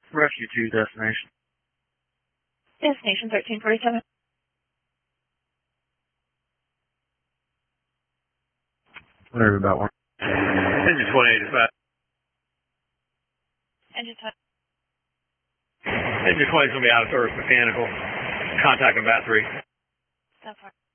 Rescue 2 destination. Destination 1347. Whatever about one. Engine 2085. Engine 20. Engine 20 is going to be out of service mechanical. Contact on bat 3. So far.